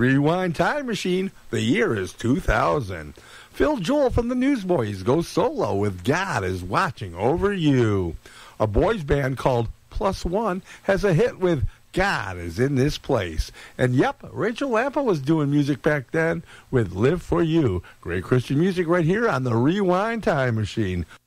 Rewind Time Machine, the year is 2000. Phil Joel from the Newsboys goes solo with God is Watching Over You. A boys band called Plus One has a hit with God is in This Place. And yep, Rachel Lampa was doing music back then with Live For You. Great Christian music right here on the Rewind Time Machine.